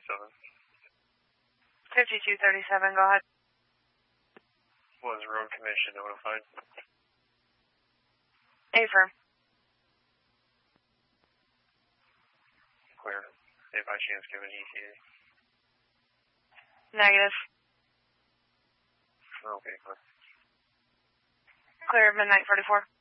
5237, go ahead. Was road commission notified? Affirm. Clear. They by chance give an ETA? Negative. Okay, clear. Clear, midnight 44.